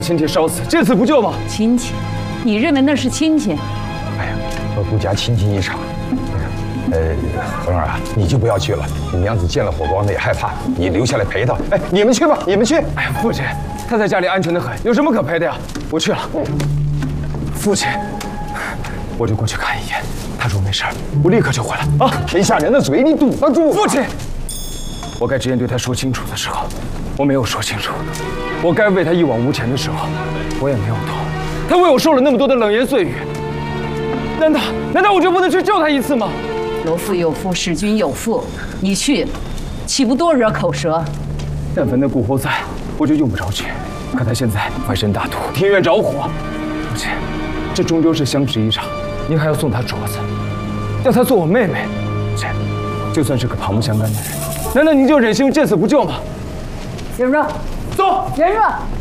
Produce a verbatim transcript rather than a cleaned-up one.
亲戚烧死，见死不救吗？ 亲戚，你认为那是亲戚？ 哎呀，我顾家亲戚一场。呃，何龙啊，你就不要去了。你娘子见了火光，她也害怕，你留下来陪她。哎，你们去吧，你们去。 哎呀，父亲，他在家里安全的很，有什么可陪的呀？我去了。父亲，我就过去看一眼。他说没事，我立刻就回来啊！ 天下人的嘴你堵得住？ 父亲，我该直接对他说清楚的时候，我没有说清楚；我该为他一往无前的时候，我也没有做。他为我受了那么多的冷言碎语，难道难道我就不能去救他一次吗？ 有父有父，使君有父，你去，岂不多惹口舌？ 但凡那顾侯在，我就用不着去。可他现在怀身大土，庭院着火，父亲，这终究是相识一场，您还要送他镯子，要她做我妹妹，这就算是个旁不相干的人，难道您就忍心见死不救吗？ 元若， 走， 元若。